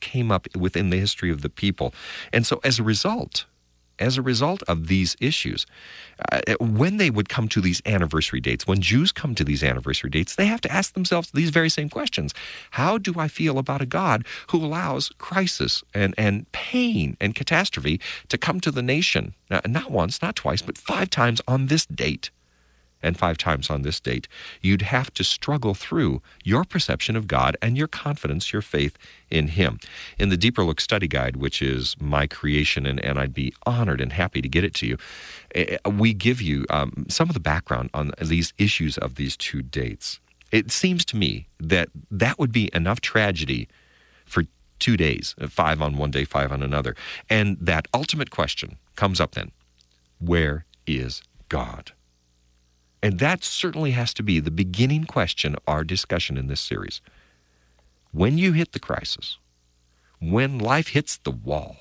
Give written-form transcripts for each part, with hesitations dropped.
came up within the history of the people. And so as a result of these issues, when they would come to these anniversary dates, when Jews come to these anniversary dates, they have to ask themselves these very same questions. How do I feel about a God who allows crisis and pain and catastrophe to come to the nation, not once, not twice, but 5 times on this date? And 5 times on this date, you'd have to struggle through your perception of God and your confidence, your faith in Him. In the Deeper Look Study Guide, which is my creation, and I'd be honored and happy to get it to you, we give you some of the background on these issues of these 2 dates. It seems to me that would be enough tragedy for 2 days, 5 on one day, 5 on another. And that ultimate question comes up then: where is God? And that certainly has to be the beginning question of our discussion in this series. When you hit the crisis, when life hits the wall,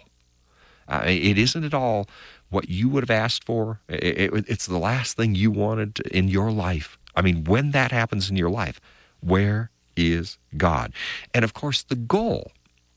it isn't at all what you would have asked for. It's the last thing you wanted in your life. I mean, when that happens in your life, where is God? And of course, the goal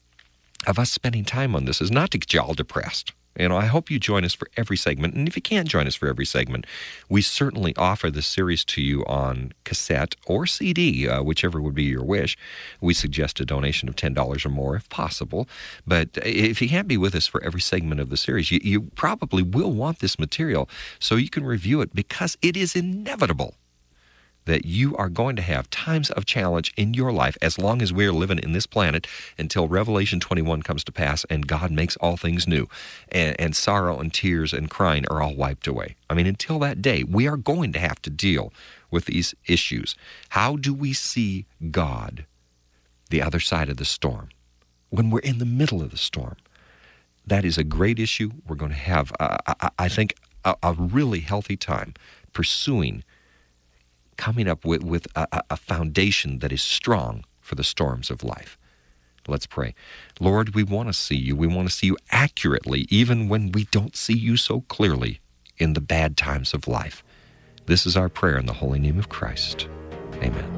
of us spending time on this is not to get you all depressed. I hope you join us for every segment. And if you can't join us for every segment, we certainly offer this series to you on cassette or CD, whichever would be your wish. We suggest a donation of $10 or more if possible. But if you can't be with us for every segment of the series, you probably will want this material so you can review it, because it is inevitable that you are going to have times of challenge in your life as long as we're living in this planet, until Revelation 21 comes to pass and God makes all things new, and sorrow and tears and crying are all wiped away. I mean, until that day, we are going to have to deal with these issues. How do we see God the other side of the storm, when we're in the middle of the storm? That is a great issue. We're going to have, I think, a really healthy time pursuing coming up with a foundation that is strong for the storms of life. Let's pray. Lord, we want to see you. We want to see you accurately, even when we don't see you so clearly in the bad times of life. This is our prayer in the holy name of Christ. Amen.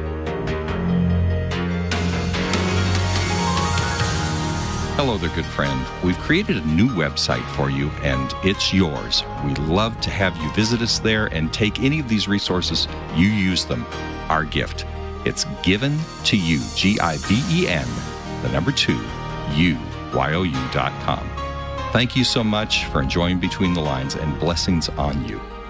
Hello there, good friend. We've created a new website for you, and it's yours. We love to have you visit us there and take any of these resources. You use them. Our gift. It's given to you, GIVEN, the number 2, UYOU.com. Thank you so much for enjoying Between the Lines, and blessings on you.